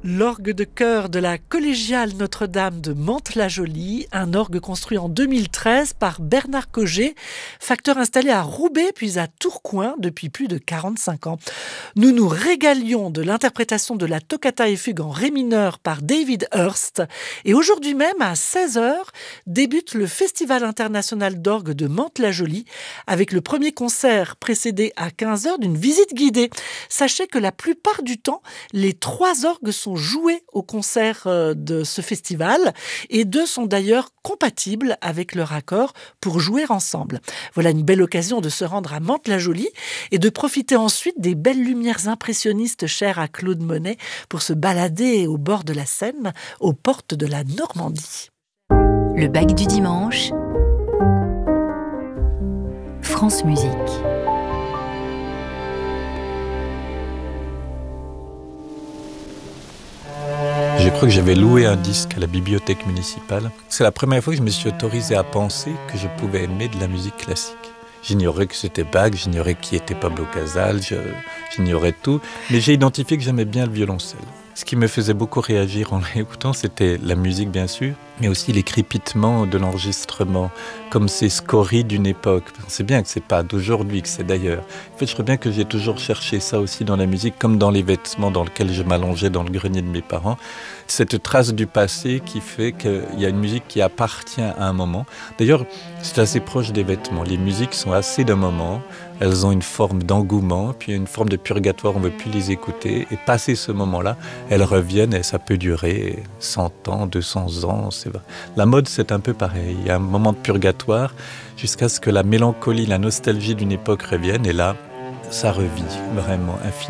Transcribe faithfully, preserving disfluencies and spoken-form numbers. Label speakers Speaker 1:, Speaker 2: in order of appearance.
Speaker 1: L'orgue de chœur de la collégiale Notre-Dame de Mantes-la-Jolie, un orgue construit en deux mille treize par Bernard Cogé, facteur installé à Roubaix puis à Tourcoing depuis plus de quarante-cinq ans. Nous nous régalions de l'interprétation de la toccata et fugue en ré mineur par David Hurst. Et aujourd'hui même, à seize heures, débute le Festival international d'orgue de Mantes-la-Jolie avec le premier concert précédé à quinze heures d'une visite guidée. Sachez que la plupart du temps, les trois orgues sont joués au concert de ce festival et deux sont d'ailleurs compatibles avec leur accord pour jouer ensemble. Voilà une belle occasion de se rendre à Mantes-la-Jolie et de profiter ensuite des belles lumières impressionnistes chères à Claude Monet pour se balader au bord de la Seine, aux portes de la Normandie.
Speaker 2: Le bac du dimanche, France Musique.
Speaker 3: Je crois que j'avais loué un disque à la bibliothèque municipale. C'est la première fois que je me suis autorisé à penser que je pouvais aimer de la musique classique. J'ignorais que c'était Bach, j'ignorais qui était Pablo Casals, je, j'ignorais tout, mais j'ai identifié que j'aimais bien le violoncelle. Ce qui me faisait beaucoup réagir en l'écoutant, c'était la musique bien sûr, mais aussi les crépitements de l'enregistrement, comme ces scories d'une époque. On sait bien que c'est pas d'aujourd'hui, que c'est d'ailleurs. En fait, je crois bien que j'ai toujours cherché ça aussi dans la musique, comme dans les vêtements dans lesquels je m'allongeais dans le grenier de mes parents. Cette trace du passé qui fait qu'il y a une musique qui appartient à un moment. D'ailleurs, c'est assez proche des vêtements. Les musiques sont assez d'un moment, elles ont une forme d'engouement, puis une forme de purgatoire, on ne veut plus les écouter. Et passé ce moment-là, elles reviennent et ça peut durer cent ans, deux cents ans. C'est vrai. La mode, c'est un peu pareil. Il y a un moment de purgatoire jusqu'à ce que la mélancolie, la nostalgie d'une époque revienne. Et là, ça revit vraiment infiniment.